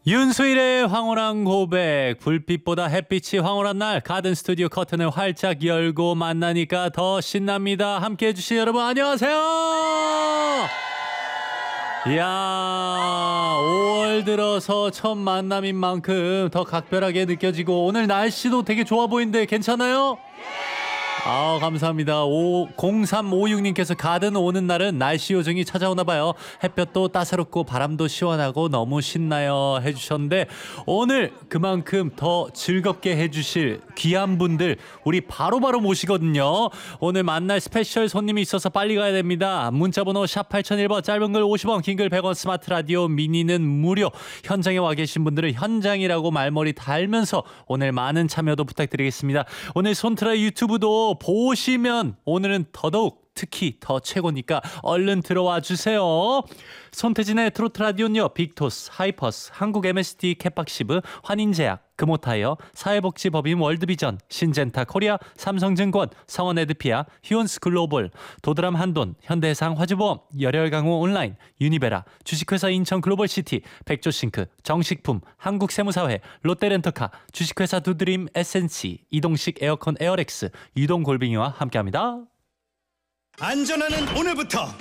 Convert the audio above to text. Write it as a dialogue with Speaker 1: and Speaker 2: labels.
Speaker 1: 윤수일의 황홀한 고백. 불빛보다 햇빛이 황홀한 날 가든 스튜디오 커튼을 활짝 열고 만나니까 더 신납니다. 함께해 주신 여러분 안녕하세요. 이야, 5월 들어서 첫 만남인 만큼 더 각별하게 느껴지고 오늘 날씨도 되게 좋아 보이는데 괜찮아요? 아, 감사합니다. 0356님께서 가든 오는 날은 날씨 요정이 찾아오나 봐요. 햇볕도 따사롭고 바람도 시원하고 너무 신나요 해주셨는데, 오늘 그만큼 더 즐겁게 해주실 귀한 분들 우리 바로바로 모시거든요. 오늘 만날 스페셜 손님이 있어서 빨리 가야 됩니다. 문자번호 샵 8001번, 짧은 글 50원, 긴 글 100원, 스마트 라디오 미니는 무료. 현장에 와 계신 분들은 현장이라고 말머리 달면서 오늘 많은 참여도 부탁드리겠습니다. 오늘 손트라 유튜브도 보시면 오늘은 더더욱 특히 더 최고니까 얼른 들어와 주세요. 손태진의 트로트 라디오는요, 빅토스, 하이퍼스, 한국 MSD 캣박시브, 환인제약, 금호타이어, 사회복지법인 월드비전, 신젠타 코리아, 삼성증권, 성원에드피아, 휴온스 글로벌, 도드람 한돈, 현대해상 화주보험, 열혈강호 온라인, 유니베라, 주식회사 인천 글로벌시티, 백조싱크, 정식품, 한국세무사회, 롯데렌터카, 주식회사 두드림 SNC, 이동식 에어컨 에어렉스, 유동골뱅이와 함께합니다.
Speaker 2: 안전하는 오늘부터